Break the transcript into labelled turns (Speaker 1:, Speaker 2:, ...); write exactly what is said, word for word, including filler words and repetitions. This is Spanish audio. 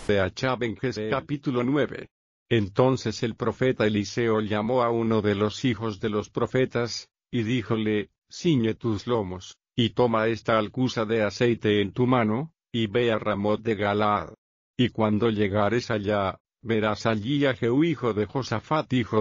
Speaker 1: De Achabenjes capítulo nueve. Entonces el profeta Eliseo llamó a uno de los hijos de los profetas, y díjole, ciñe tus lomos, y toma esta alcuza de aceite en tu mano, y ve a Ramot de Galaad. Y cuando llegares allá, verás allí a Jehú hijo de Josafat hijo